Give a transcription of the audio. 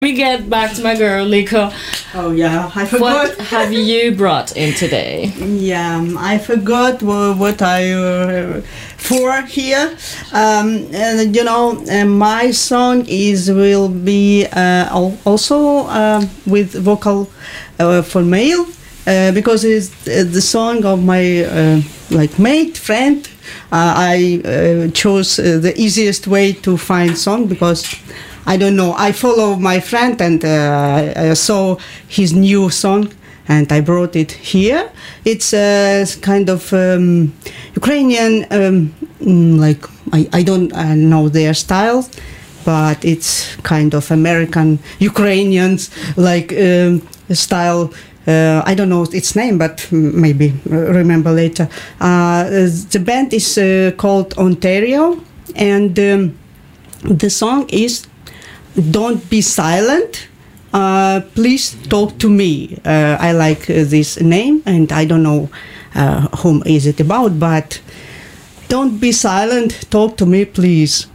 We get back to my girl, Liko. Oh yeah, I forgot. What have you brought in today? Yeah, I forgot what I for here. My song will be also with vocal for male because it's the song of my mate friend. I chose the easiest way to find song because I don't know. I follow my friend and I saw his new song and I brought it here. It's a kind of Ukrainian, I don't know their style, but it's kind of American Ukrainians style. I don't know its name, but maybe remember later. The band is called Ontario, and the song is "Don't Be Silent, Please Talk to Me." I like this name, and I don't know whom is it about, but don't be silent, talk to me, please.